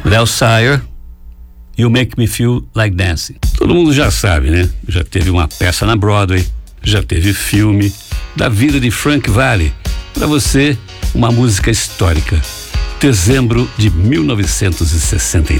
Léo Sayer, You Make Me Feel Like Dancing. Todo mundo já sabe, né? Já teve uma peça na Broadway, já teve filme da vida de Frank Valli. Para você, uma música histórica. Dezembro de 1963.